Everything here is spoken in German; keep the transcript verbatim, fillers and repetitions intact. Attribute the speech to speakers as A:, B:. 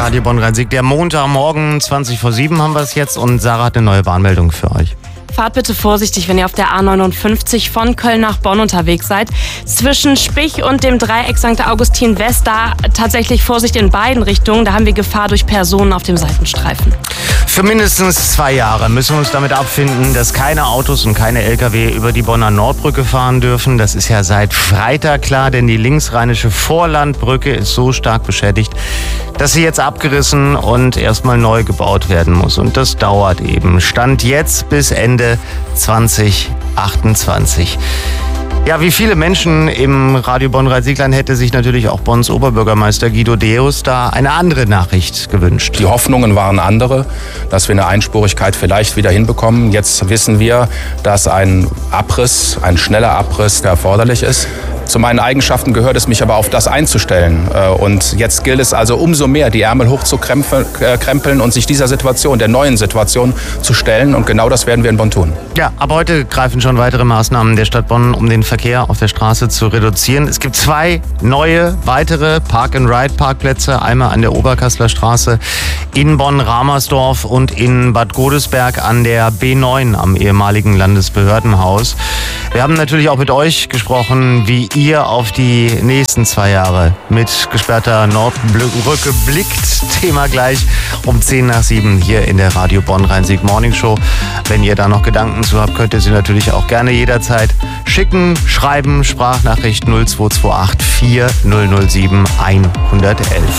A: Radio Bonn-Rhein-Sieg. Der Montagmorgen, zwanzig vor sieben haben wir es jetzt und Sarah hat eine neue Warnmeldung für euch.
B: Fahrt bitte vorsichtig, wenn ihr auf der A neunundfünfzig von Köln nach Bonn unterwegs seid. Zwischen Spich und dem Dreieck Sankt Augustin West, da tatsächlich Vorsicht in beiden Richtungen. Da haben wir Gefahr durch Personen auf dem Seitenstreifen.
A: Für mindestens zwei Jahre müssen wir uns damit abfinden, dass keine Autos und keine L K W über die Bonner Nordbrücke fahren dürfen. Das ist ja seit Freitag klar, denn die linksrheinische Vorlandbrücke ist so stark beschädigt, dass sie jetzt abgerissen und erstmal neu gebaut werden muss. Und das dauert eben. Stand jetzt bis Ende zwanzig achtundzwanzig. Ja, wie viele Menschen im Radio Bonn-Rhein-Sieg-Land hätte sich natürlich auch Bonns Oberbürgermeister Guido Deus da eine andere Nachricht gewünscht.
C: Die Hoffnungen waren andere, dass wir eine Einspurigkeit vielleicht wieder hinbekommen. Jetzt wissen wir, dass ein Abriss, ein schneller Abriss erforderlich ist. Zu meinen Eigenschaften gehört es, mich aber auf das einzustellen. Und jetzt gilt es also umso mehr, die Ärmel hochzukrempeln und sich dieser Situation, der neuen Situation zu stellen. Und genau das werden wir in Bonn tun.
A: Ja, aber heute greifen schon weitere Maßnahmen der Stadt Bonn, um den Verkehr auf der Straße zu reduzieren. Es gibt zwei neue, weitere Park-and-Ride-Parkplätze. Einmal an der Oberkassler Straße in Bonn-Ramersdorf und in Bad Godesberg an der B neun am ehemaligen Landesbehördenhaus. Wir haben natürlich auch mit euch gesprochen, wie ihr auf die nächsten zwei Jahre mit gesperrter Nordbrücke blickt. Thema gleich um zehn nach sieben hier in der Radio Bonn-Rhein-Sieg Morning Show. Wenn ihr da noch Gedanken zu habt, könnt ihr sie natürlich auch gerne jederzeit schicken, schreiben, Sprachnachricht null zwei zwei acht vier null null sieben eins eins eins.